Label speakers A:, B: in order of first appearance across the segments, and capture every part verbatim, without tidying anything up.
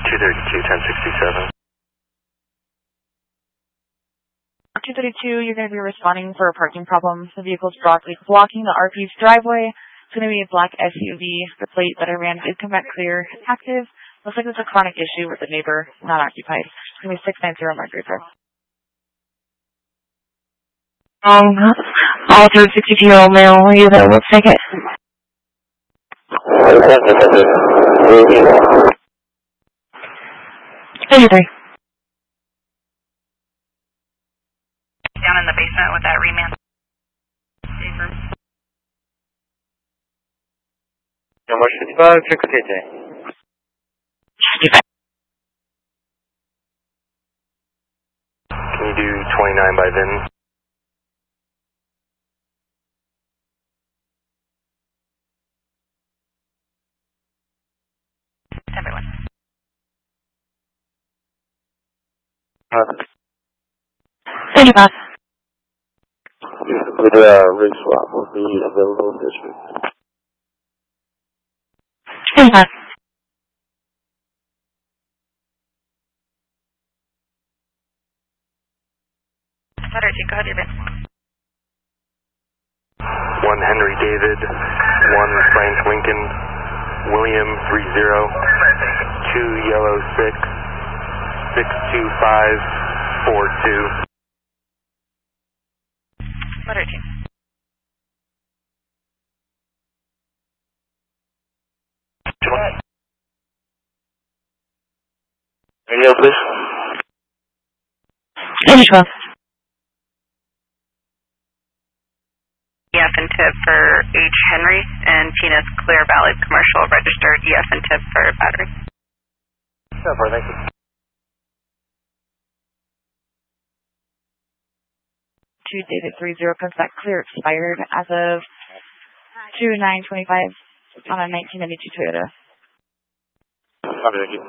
A: two thirty-two, ten sixty-seven.
B: two thirty-two, you're going to be responding for a parking problem. The vehicle's blocking the R P's driveway. It's going to be a black S U V. The plate that I ran did come back clear. It's active. Looks like it's a chronic issue with the neighbor not occupied. It's going to be six nine zero Margaret Drive.
C: Um, altered sixty-two-year-old male. Are you there? Let's take it. eighty-three.
D: Down in the basement with that remand.
E: Number fifty-five, check the K J.
A: Can you do twenty-nine by then?
D: Everyone.
C: eighty-five.
E: With a rig swap will be available this week.
C: eighty-five.
D: Saturday, go ahead, you're in.
A: One Henry David, one Frank Lincoln, William three zero, two Yellow six, six two five four two.
D: Letter team.
E: Radio, please.
C: eighty-twelve.
D: E F and tip for H. Henry and Penis Clear Valid Commercial Registered E F and tip for battery.
E: So far, thank you.
B: two David three zero comes back clear, expired as of two nine twenty-five on a nineteen ninety-two Toyota.
E: Okay, thank you.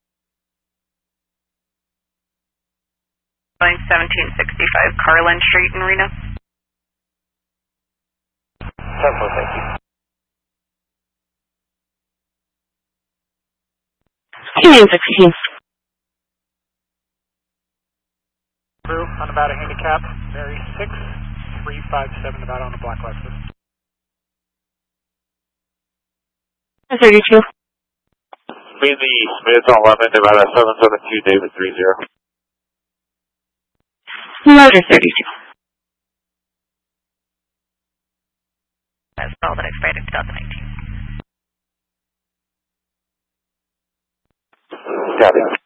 D: Going seventeen sixty-five Carlin Street in Reno.
E: So far, thank you.
C: Union sixteen.
F: Crew on about a handicap, Mary six three five seven about on a black Lexus.
C: thirty-two.
E: Speed the Smith on eleven, about a seven seven two David three zero.
C: Motor thirty-two.
D: That's all that expired in twenty nineteen.
E: Got it.